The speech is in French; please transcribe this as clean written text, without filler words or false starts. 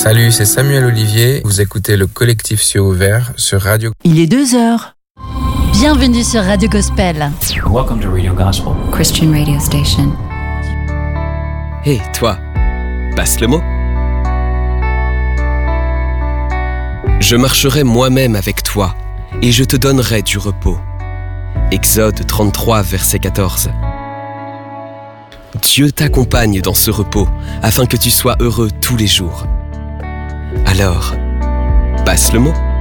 Salut, c'est Samuel Olivier. Vous écoutez le collectif Cieux Ouverts sur Radio. Il est 2h. Bienvenue sur Radio Gospel. Welcome to Radio Gospel, Christian radio station. Hé, toi, passe le mot. Je marcherai moi-même avec toi, et je te donnerai du repos. Exode 33, verset 14. Dieu t'accompagne dans ce repos, afin que tu sois heureux tous les jours. Alors, passe le mot.